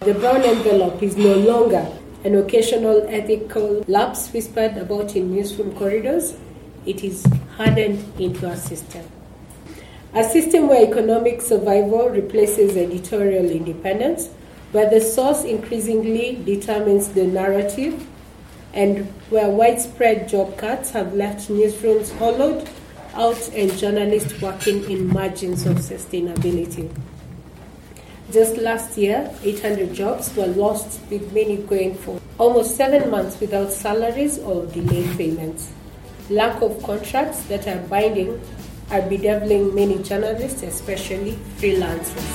The brown envelope is no longer an occasional ethical lapse whispered about in newsroom corridors. It is hardened into a system. A system where economic survival replaces editorial independence, where the source increasingly determines the narrative, and where widespread job cuts have left newsrooms hollowed out and journalists working in margins of sustainability. Just last year, 800 jobs were lost, with many going for almost 7 months without salaries or delayed payments. Lack of contracts that are binding are bedeviling many journalists, especially freelancers.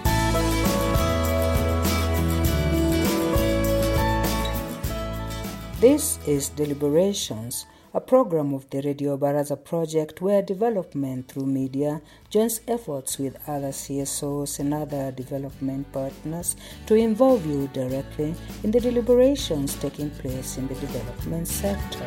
This is Deliberations, a program of the Radio Baraza project where development through media joins efforts with other CSOs and other development partners to involve you directly in the deliberations taking place in the development sector.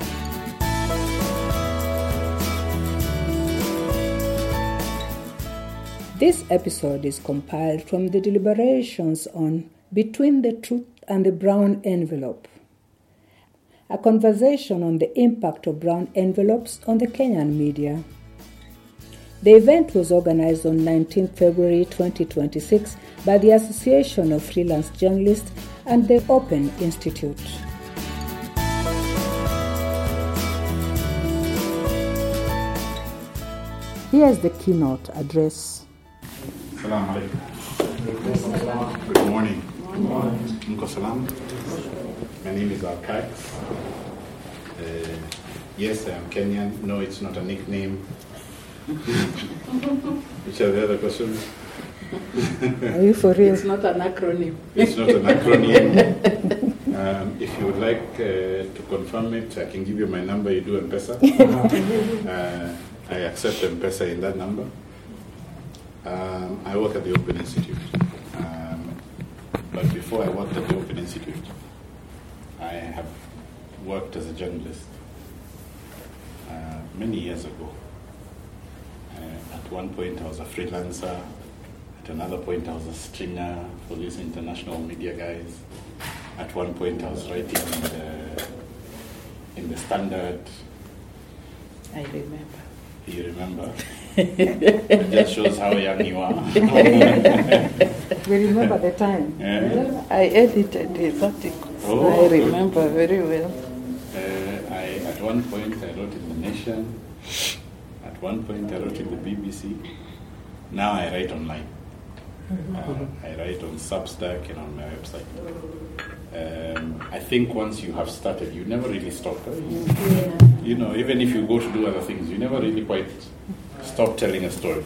This episode is compiled from the deliberations on Between the Truth and the Brown Envelope, a conversation on the impact of brown envelopes on the Kenyan media. The event was organized on 19 February 2026 by the Association of Freelance Journalists and the Open Institute. Here's the keynote address. Assalamu alaikum. Good morning. Mko salam. My name is Alkax. Yes, I am Kenyan. No, it's not a nickname. Which are the other questions? Are you for real? It's not an acronym. It's not an acronym. If you would like to confirm it, I can give you my number. You do M-Pesa. I accept M-Pesa in that number. I work at the Open Institute. But before I worked at the Open Institute, I have worked as a journalist many years ago. At one point I was a freelancer. At another point I was a stringer for these international media guys. At one point I was writing in the Standard. I remember. You remember? It just shows how young you are. We remember the time. Yeah. I edited his articles. Oh, I remember very well. At one point I wrote in The Nation. At one point I wrote in the BBC. Now I write online. I write on Substack and on my website. I think once you have started, you never really stop. Yeah. You know, even if you go to do other things, you never really quite stop telling a story.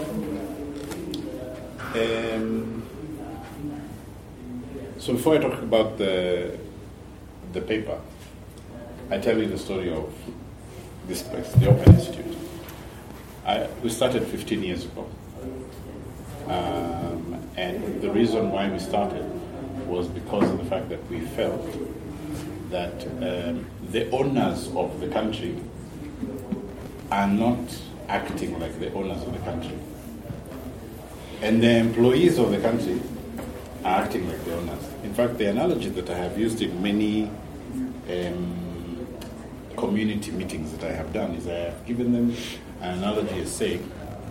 So before I talk about the paper, I tell you the story of this place, the Open Institute. We started 15 years ago. And the reason why we started was because of the fact that we felt that the owners of the country are not acting like the owners of the country. And the employees of the country are acting like the owners. In fact, the analogy that I have used in many community meetings that I have done is I have given them an analogy as saying,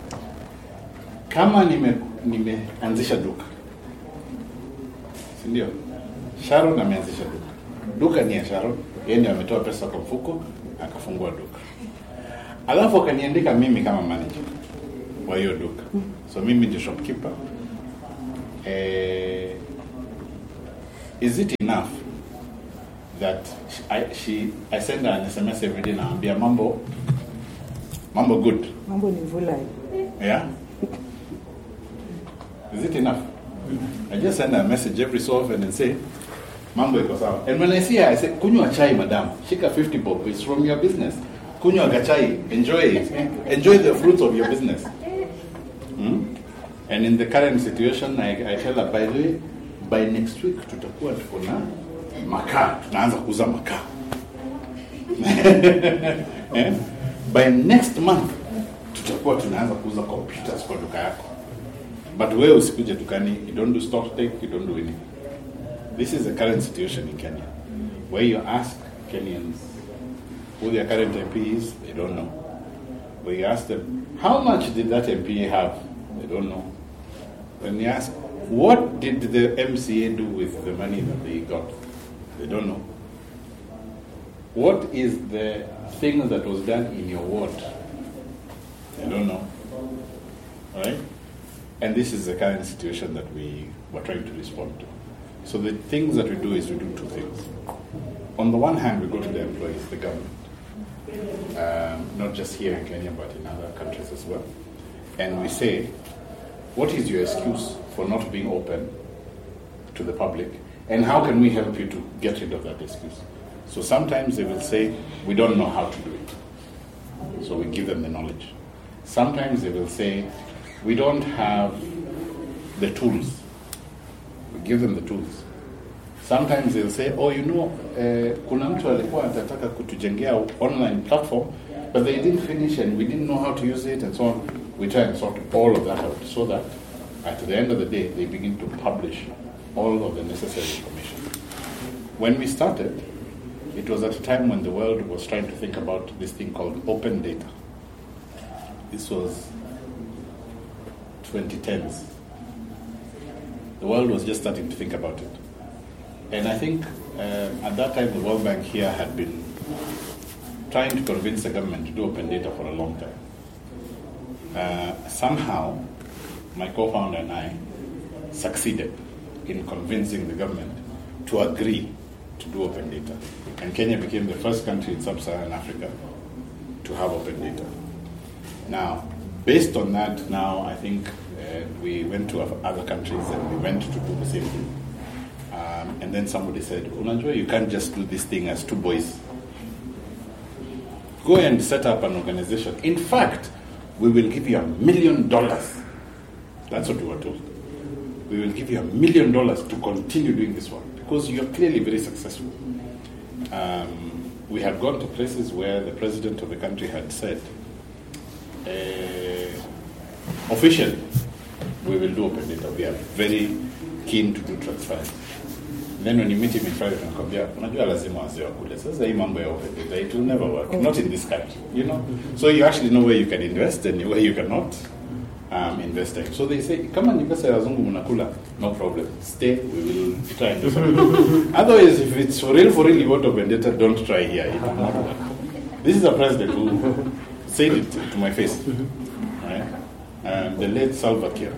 kama nimeanzisha duka, si ndio? Sharon ameanzisha duka. Duka ni ya Sharon, yeye ndiye ametoa pesa kwa mfuko, akafungua duka. Alafu akaniandika mimi kama manager wa hiyo duka. So mimi ndio shopkeeper. Is it enough that I send her an SMS every day naambia mambo good? Mambo ni vulai. Yeah? Is it enough? I just send her a message every so often and say, mambo iko sawa. And when I see her, I say, kunywa chai, madam. Shika 50 bob. It's from your business. Kunywa gachai. Enjoy it. Enjoy the fruits of your business. And in the current situation, I tell her, by the way, by next week, tutakuwa tuko na makaa. Tunaanza kuuza makaa. By next month, tutakuwa tunaanza kuuza computers kwa duka yako. But wewe usikuje dukani, you don't do stock take, you don't do anything. This is the current situation in Kenya, where you ask Kenyans who their current MP is, they don't know. Where you ask them, how much did that MP have? They don't know. When you ask, what did the MCA do with the money that they got? They don't know. What is the thing that was done in your ward? They don't know. All right? And this is the current situation that we were trying to respond to. So the things that we do is we do two things. On the one hand, we go to the employees, the government, not just here in Kenya, but in other countries as well. And we say, what is your excuse for not being open to the public? And how can we help you to get rid of that excuse? So sometimes they will say, we don't know how to do it. So we give them the knowledge. Sometimes they will say, we don't have the tools. We give them the tools. Sometimes they'll say, oh, kuna mtu alikuwa anataka kutujengea online platform, but they didn't finish and we didn't know how to use it and so on. We try and sort all of that out so that at the end of the day, they begin to publish all of the necessary information. When we started, it was at a time when the world was trying to think about this thing called open data. This was 2010s. The world was just starting to think about it. And I think at that time, the World Bank here had been trying to convince the government to do open data for a long time. Somehow, my co-founder and I succeeded in convincing the government to agree to do open data. And Kenya became the first country in sub-Saharan Africa to have open data. Now, based on that, now I think we went to other countries and we went to do the same thing. And then somebody said, Unajua, you can't just do this thing as two boys. Go and set up an organization. In fact, we will give you $1 million. That's what we were told. We will give you $1 million to continue doing this work because you're clearly very successful. We had gone to places where the president of the country had said, officially, we will do open data. We are very keen to do transparency. Then when you meet him in private, unajua lazima wazee wakule. Sasa hii mambo ya open data, it will never work. Not in this country, So you actually know where you can invest and where you cannot invest. So they say, kama ni pesa ya wazungu mnakula, no problem. Stay, we will try and do something. Otherwise, if it's for real you want open data, don't try here. It will not work. This is a president who said it to my face. Right? The late Salva Kiir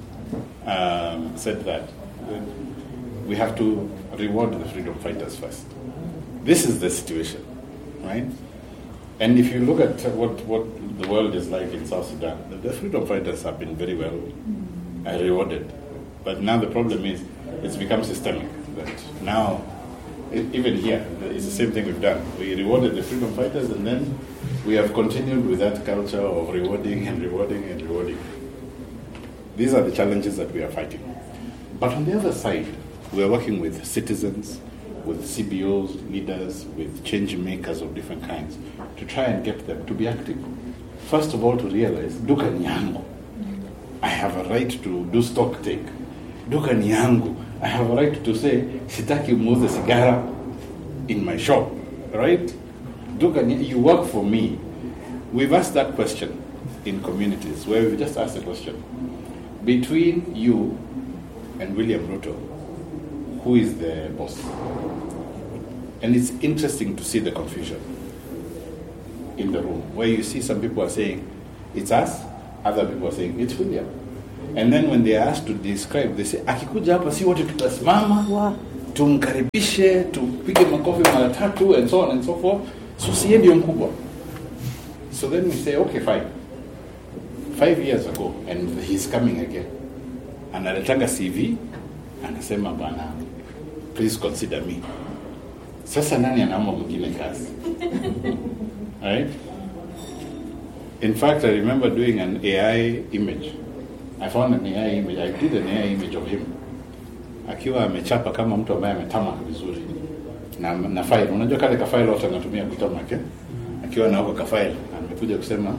said that we have to reward the freedom fighters first. This is the situation, right? And if you look at what the world is like in South Sudan, the freedom fighters have been very well rewarded. But now the problem is it's become systemic. That now, even here, it's the same thing we've done. We rewarded the freedom fighters and then we have continued with that culture of rewarding and rewarding and rewarding. These are the challenges that we are fighting. But on the other side, we are working with citizens, with CBOs, leaders, with change makers of different kinds to try and get them to be active. First of all, to realize, duka ni yangu. I have a right to do stock take. Duka ni yangu. I have a right to say, sitaki umuuze sigara in my shop, right? Duka ni, you work for me. We've asked that question in communities where we've just asked the question. Between you and William Ruto, who is the boss? And it's interesting to see the confusion in the room, where you see some people are saying, it's us, other people are saying, it's William. And then when they are asked to describe, they say, akikuja hapa si wote tutasimama, tumkaribishe, tupige makofi mara tatu, and so on and so forth. So siye ndio mkubwa. So then we say, okay, fine. 5 years ago, and he's coming again. Analetanga CV, anasema bana, please consider me. Sasa nani anaomba mwingine kazi? Right? In fact, I remember doing an AI image. I found an AI image. I did an AI image of him. Akiwa amechapa kama mtu ambaye ametama vizuri. Na file. Unajua kale ka file wote anatumia kutama ke? Akiwa na huko ka file, amekuja kusema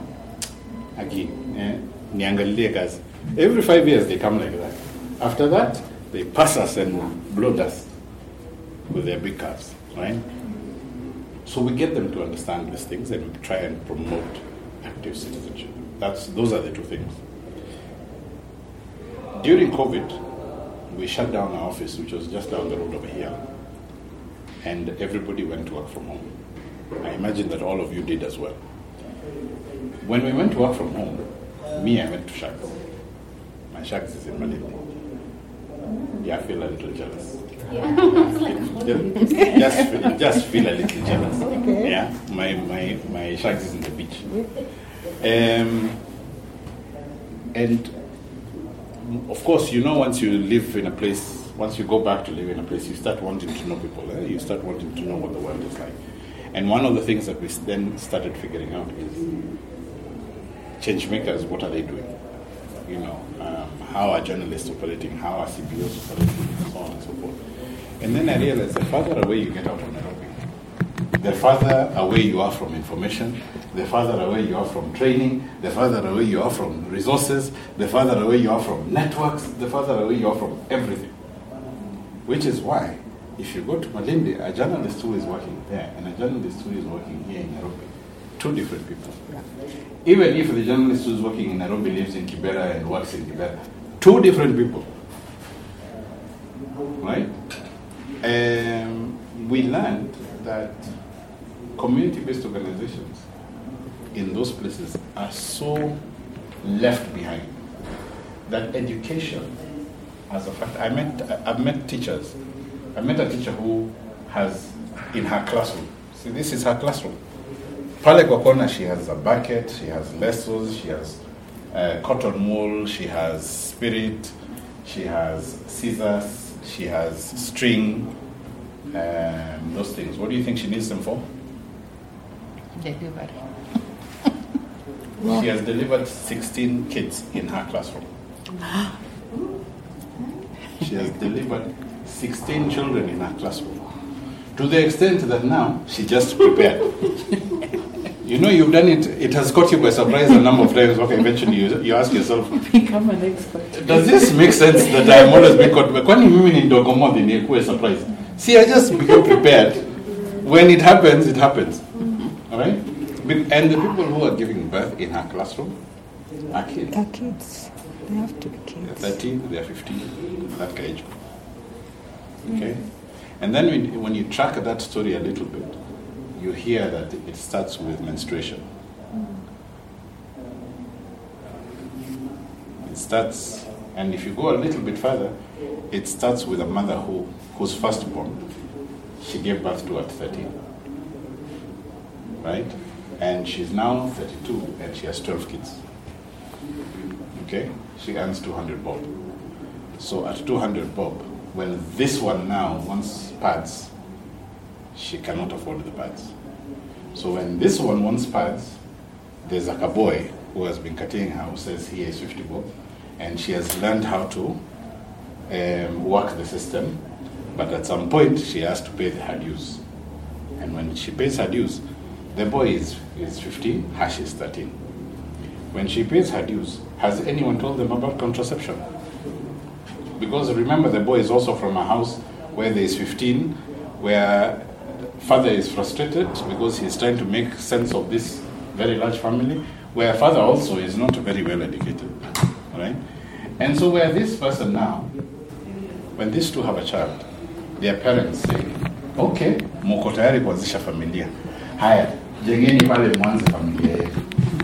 niangalilie kazi. Every 5 years they come like that. After that, they pass us and blow us. with their big cars, right? So we get them to understand these things and we try and promote active citizenship. Those are the two things. During COVID, we shut down our office, which was just down the road over here, and everybody went to work from home. I imagine that all of you did as well. When we went to work from home, I went to Shags. My Shags is in Malindi. Yeah, I feel a little jealous. Just feel a little jealous. Okay. Yeah, my Shags is in the beach. And of course, once you live in a place, once you go back to live in a place, you start wanting to know people. You start wanting to know what the world is like. And one of the things that we then started figuring out is change makers, what are they doing? How are journalists operating? How are CBOs operating? And so on and so forth. And then I realized the farther away you get out of Nairobi, the farther away you are from information, the farther away you are from training, the farther away you are from resources, the farther away you are from networks, the farther away you are from everything. Which is why, if you go to Malindi, a journalist who is working there and a journalist who is working here in Nairobi, two different people. Even if the journalist who is working in Nairobi lives in Kibera and works in Kibera, two different people. Right? We learned that community-based organizations in those places are so left behind that education, as a fact, I've met teachers. I met a teacher who has in her classroom. See, this is her classroom. Pale kwa kona, she has a bucket, she has lessons, she has cotton wool, she has spirit, she has scissors, she has string, those things. What do you think she needs them for? Delivery. She has delivered 16 kids in her classroom. She has delivered 16 children in her classroom. To the extent that now she just prepared. You've done it, it has caught you by surprise a number of times. Okay, eventually you ask yourself, Become an expert. does this make sense that I'm always being caught? Kwani mimi ni ndogo more than a surprise? See, I just became prepared. When it happens, it happens. All right? And the people who are giving birth in her classroom are kids. Are kids. They have to be kids. They're 13, they're 15, that age. Okay? And then when you track that story a little bit, you hear that it starts with menstruation. It starts, and if you go a little bit further, it starts with a mother whose firstborn, she gave birth to at 13. Right? And she's now 32 and she has 12 kids. Okay? She earns 200 bob. So at 200 bob, when this one now wants pads, she cannot afford the pads. So when this one wants pads, there's like a boy who has been cutting her who says he is 50 bob, and she has learned how to work the system, but at some point she has to pay her dues. And when she pays her dues, the boy is 15, Hash is 13. When she pays her dues, has anyone told them about contraception? Because remember, the boy is also from a house where there is 15, where father is frustrated because he's trying to make sense of this very large family, where father also is not very well educated, right? And so where this person now, when these two have a child, their parents say, okay, mko tayari kuanzisha familia. Haya, jengeni pale mwanze familia yetu.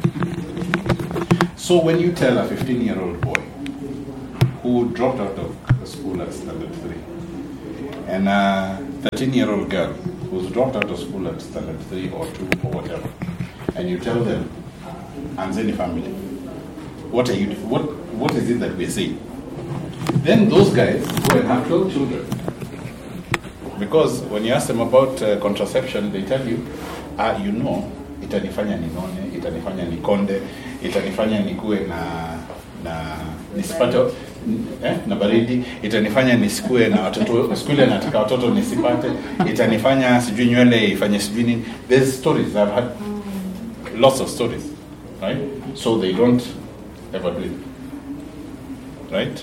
So when you tell a 15-year-old boy who dropped out of school at standard 3, and a 13-year-old girl who's dropped out of school at standard 3 or 2 or whatever, and you tell them, Anzeni family, what are you? What is it that we're saying? Then those guys go and have 12 children. Because when you ask them about contraception, they tell you, itanifanya ninone, itanifanya nikonde, itanifanya nikue na nisipate na baridi, itanifanya nisikue na watoto, skule nataka watoto nisipate, itanifanya sijui nywele ifanye sijui nini. There's stories. I've had lots of stories, right? So they don't ever do it, right?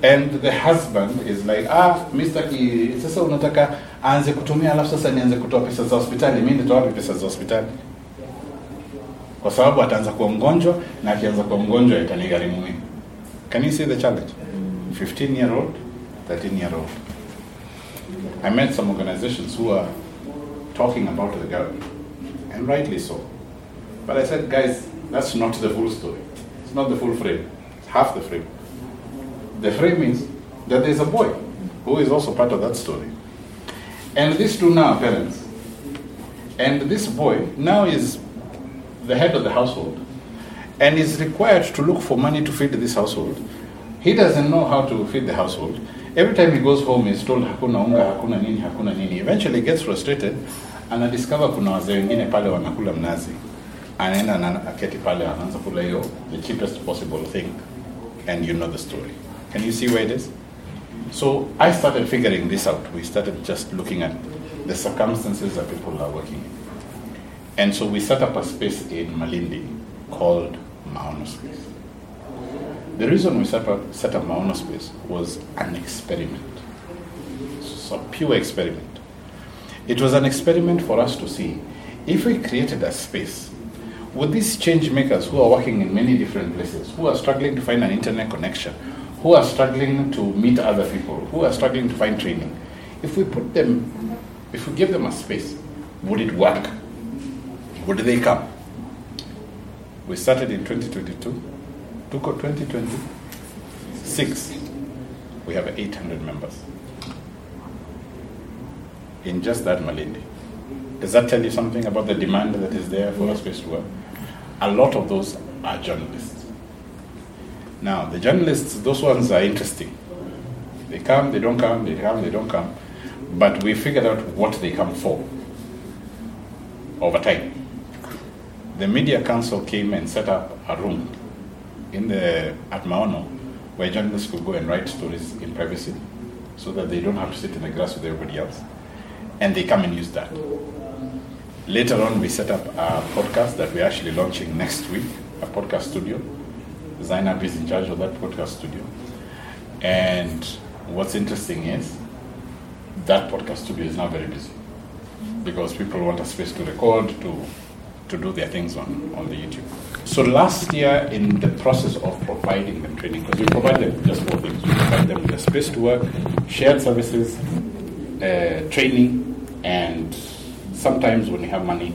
And the husband is like, Mr. Ki, sasa unataka aanze kutumia alafu sasa nianze kutoa pesa za hospitali. Mimi nitoa wapi pesa za hospitali? Kwa sababu ataanza kuwa mgonjwa na akianza kuwa mgonjwa itanigharimu mimi. Can you see the challenge? 15-year-old, 13-year-old. I met some organizations who are talking about the girl, and rightly so. But I said, guys, that's not the full story. It's not the full frame. It's half the frame. The frame is that there's a boy who is also part of that story. And these two now are parents. And this boy now is the head of the household and is required to look for money to feed this household. He doesn't know how to feed the household. Every time he goes home, he's told, hakuna unga, hakuna nini, hakuna nini. Eventually he gets frustrated and discover kuna wazee wengine pale wanakula mnazi. Anaenda na aketi pale anaanza kula hiyo, the cheapest possible thing. And you know the story. Can you see where it is? So I started figuring this out. We started just looking at the circumstances that people are working in. And so we set up a space in Malindi called Maono Space. The reason we set up Maono Space was an experiment. It's a pure experiment. It was an experiment for us to see if we created a space with these change makers who are working in many different places, who are struggling to find an internet connection, who are struggling to meet other people, who are struggling to find training. If we give them a space, would it work? Would they come? We started in 2022. To 2026, we have 800 members in just that Malindi. Does that tell you something about the demand that is there for a space to work? A lot of those are journalists. Now, the journalists, those ones are interesting. They come, they don't come, they come, they don't come. But we figured out what they come for over time. The Media Council came and set up a room at Maono where journalists could go and write stories in privacy so that they don't have to sit in the grass with everybody else. And they come and use that. Later on, we set up a podcast that we're actually launching next week, a podcast studio. Zainab is in charge of that podcast studio. And what's interesting is that podcast studio is now very busy because people want a space to record, to do their things on the YouTube. So last year, in the process of providing them training, because we provide them just 4 things. We provide them with a space to work, shared services, training, and sometimes when you have money,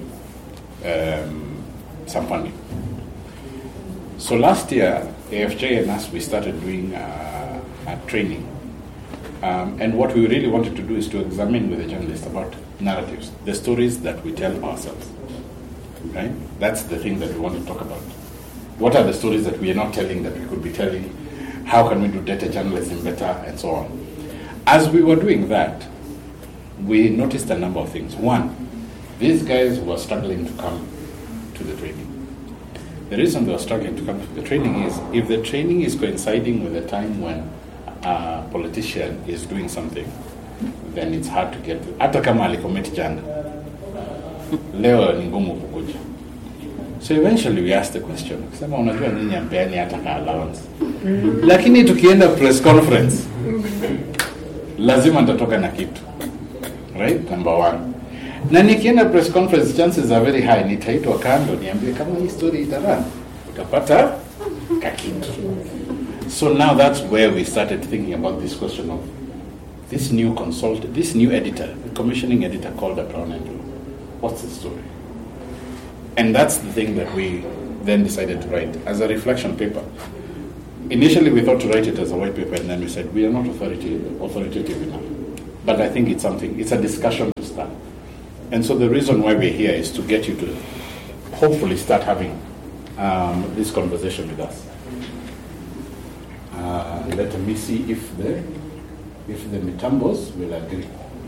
some funding. So last year, AFJ and us, we started doing a training. And what we really wanted to do is to examine with the journalists about narratives, the stories that we tell ourselves. Right? That's the thing that we want to talk about. What are the stories that we are not telling that we could be telling? How can we do data journalism better, and so on? As we were doing that, we noticed a number of things. One, these guys were struggling to come to the training. The reason they were struggling to come to the training is if the training is coinciding with the time when a politician is doing something, then it's hard to get to. Hata kama alikomiti jana, leo ni ngumu kukuja. So eventually we asked the question, kusema unajua nini ampeani hata ka allowance. Lakini tukienda press conference, lazima nitatoka na kitu. Right? Number one. Na nikienda press conference, chances are very high nitaitwa kando niambie kama hii story itarana. Utapata kakitu. So now that's where we started thinking about this question of this new editor, commissioning editor called a Brown Envelope. What's the story? And that's the thing that we then decided to write as a reflection paper. Initially, we thought to write it as a white paper, and then we said, we are not authoritative enough. But I think it's a discussion to start. And so the reason why we're here is to get you to hopefully start having this conversation with us. Let me see if the Mitambos will agree.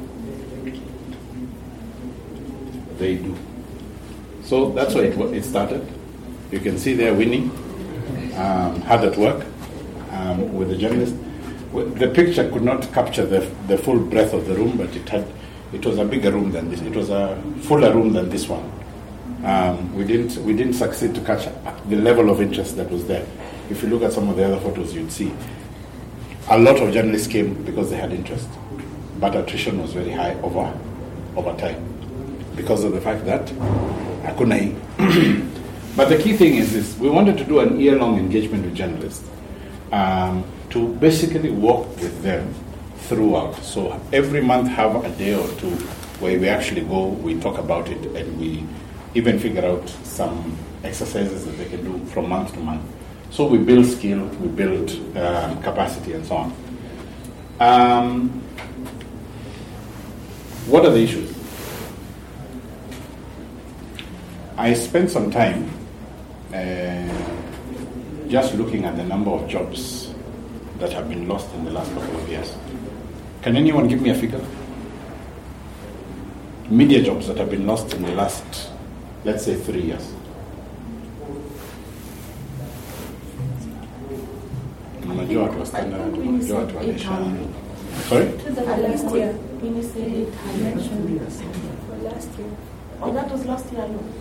They do. So that's why it started. You can see there Winnie hard at work with the journalist. The picture could not capture the full breadth of the room, but it was a bigger room than this. It was a fuller room than this one. We didn't succeed to catch the level of interest that was there. If you look at some of the other photos, you'd see. A lot of journalists came because they had interest, but attrition was very high over time because of the fact that hakuna. But the key thing is this: we wanted to do an year-long engagement with journalists to basically work with them throughout. So every month have a day or two where we actually go, we talk about it, and we even figure out some exercises that they can do from month to month. So we build skill, we build capacity, and so on. What are the issues? I spent some time just looking at the number of jobs that have been lost in the last couple of years. Can anyone give me a figure? Media jobs that have been lost in the last, let's say, 3 years. Unajua watu wa Standard, unajua watu wa Nation. Sorry? Last year. When you say 800. Last year. Oh, that was last year alone.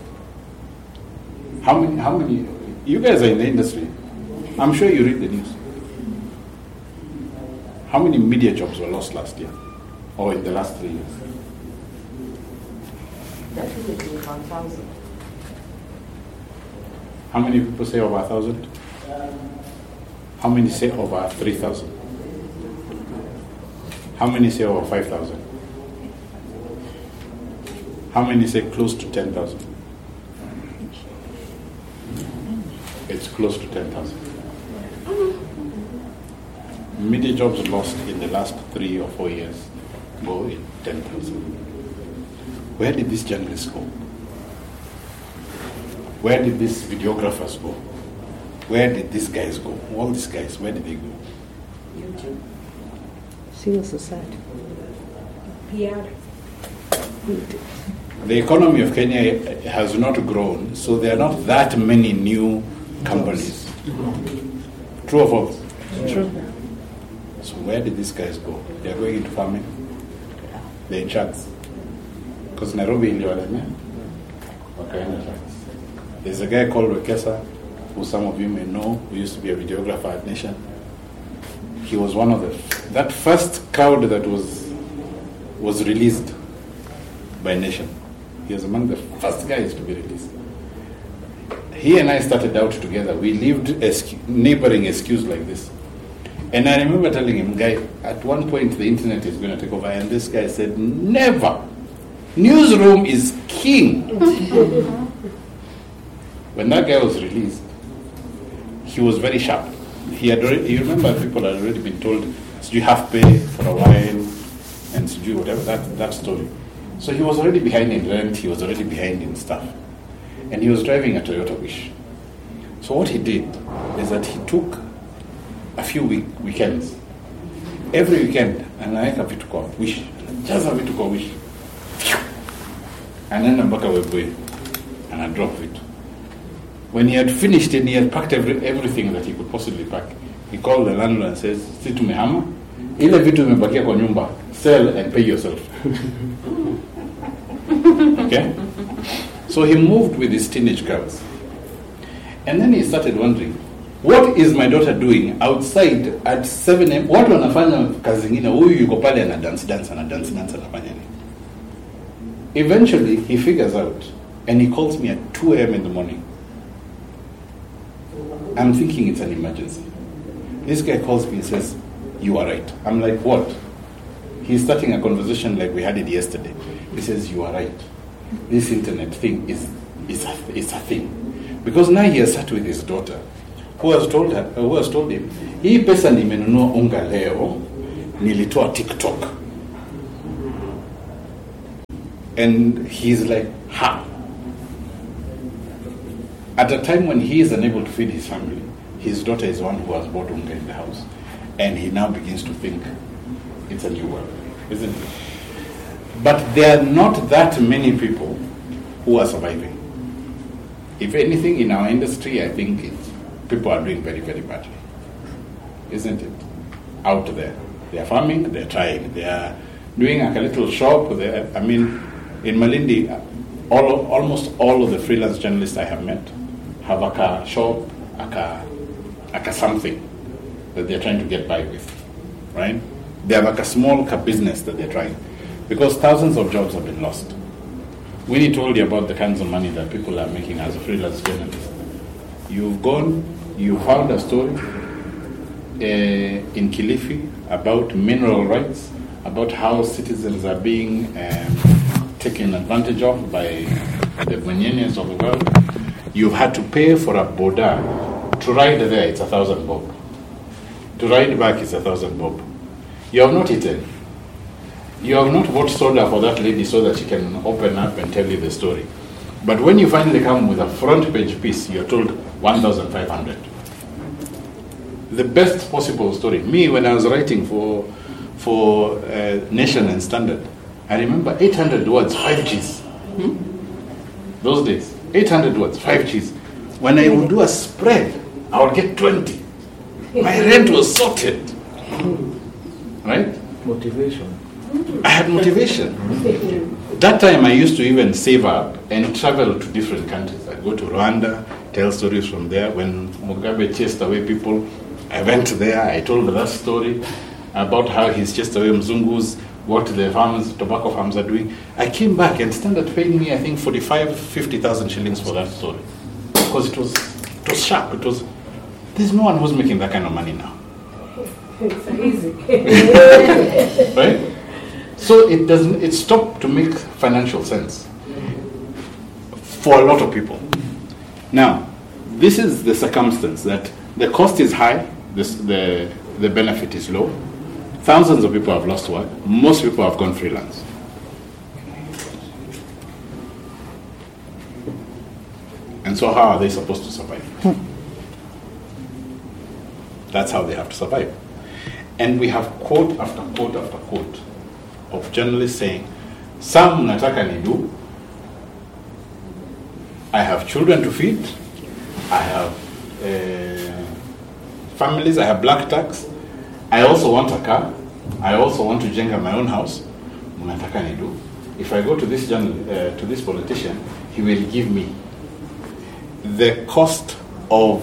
How many? You guys are in the industry. I'm sure you read the news. How many media jobs were lost last year, or in the last 3 years? Definitely 1,000. How many people say over 1,000? How many say over 3,000? How many say over 5,000? How many say close to 10,000? It's close to 10,000. Media jobs lost in the last 3 or 4 years go in 10,000. Where did these journalists go? Where did these videographers go? Where did these guys go? All these guys, where did they go? YouTube. Civil society. PR. The economy of Kenya has not grown, so there are not that many new companies. True or false? True. So where did these guys go? They are going into farming. They're in shacks. Because Nairobi iliwalemea. Wakaenda shacks. There's a guy called Wekesa, who some of you may know, who used to be a videographer at Nation. He was one of that first crowd that was released by Nation. He was among the first guys to be released. He and I started out together. We lived neighboring SQs like this. And I remember telling him, guy, at one point the internet is going to take over. And this guy said, never. Newsroom is king. When that guy was released, he was very sharp. You remember people had already been told, so you have to pay for a while, and so you whatever, that story. So he was already behind in rent, he was already behind in stuff. And he was driving a Toyota Wish. So what he did is that he took a few weekends. Every weekend, anaweka vitu kwa Wish. Jaza vitu kwa Wish. Anaenda mpaka Webuye. And I drop it. When he had finished and he had packed everything that he could possibly pack, he called the landlord and says, si tumehama, ile vitu imebakia kwa nyumba, sell and pay yourself. Okay? So he moved with his teenage girls. And then he started wondering, what is my daughter doing outside at 7 a.m.? Watu wanafanya kazi zingine, huyu yuko pale ana dance anafanya nini? Eventually he figures out and he calls me at 2 a.m. in the morning. I'm thinking it's an emergency. This guy calls me and says, you are right. I'm like, what? He's starting a conversation like we had it yesterday. He says, you are right. This internet thing is a thing. Because now he has sat with his daughter, who has told him, hii pesa nimenunua unga leo, nilitoa TikTok. And he's like, ha. At a time when he is unable to feed his family, his daughter is the one who has bought unga in the house. And he now begins to think it's a new world, isn't it? But there are not that many people who are surviving. If anything, in our industry, I think people are doing very, very badly. Isn't it? Out there. They are farming, they are trying. They are doing a little shop. In Malindi, almost all of the freelance journalists I have met have a shop, a something that they are trying to get by with. right? They have like a small cap business that they're trying, because thousands of jobs have been lost. Winnie told you about the kinds of money that people are making as a freelance journalist. You've gone, you found a story in Kilifi about mineral rights, about how citizens are being taken advantage of by the Bunyenyas of the world. You've had to pay for a boda. To ride there, it's 1,000 bob. To ride back, it's 1,000 bob. You have not eaten. You have not bought soda for that lady so that she can open up and tell you the story. But when you finally come with a front page piece, you're told 1,500. The best possible story. Me, when I was writing for Nation and Standard, I remember 800 words, 5 Gs. Those days, 800 words, 5 Gs. When I would do a spread, I would get 20. My rent was sorted. Right? Motivation. I had motivation. That time I used to even save up and travel to different countries. I'd go to Rwanda, tell stories from there. When Mugabe chased away people, I went there, I told that story about how he's chased away Mzungus, what the farmers, tobacco farms are doing. I came back and Standard paid me, I think, 50,000 shillings for that story. Because it was sharp. There's no one who's making that kind of money now. It's so easy. Right? So it stopped to make financial sense for a lot of people. Now, this is the circumstance that the cost is high, the benefit is low. Thousands of people have lost work. Most people have gone freelance. And so how are they supposed to survive? That's how they have to survive. And we have quote after quote after quote of journalists saying, some nataka nidu, I have children to feed, I have families, I have black tax, I also want a car, I also want to jenga my own house. Nataka nidu. If I go to this to this politician, he will give me the cost of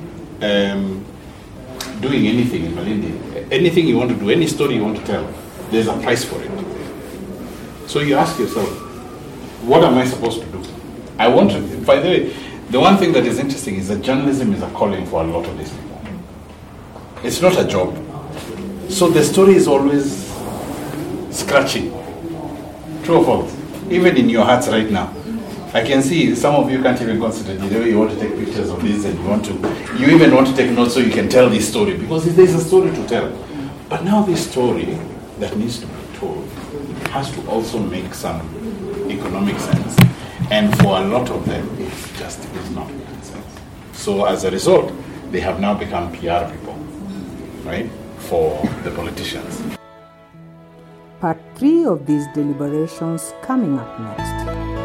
doing anything in Malindi, anything you want to do, any story you want to tell, there's a price for it. So you ask yourself, what am I supposed to do? I want to, by the way, the one thing that is interesting is that journalism is a calling for a lot of these people. It's not a job. So the story is always scratching. True or false? Even in your hearts right now. I can see some of you can't even consider the way you want to take pictures of this, and you even want to take notes so you can tell this story, because there's a story to tell. But now this story that needs to be told has to also make some economic sense. And for a lot of them, it just is not making sense. So as a result, they have now become PR people, right, for the politicians. Part 3 of these deliberations coming up next.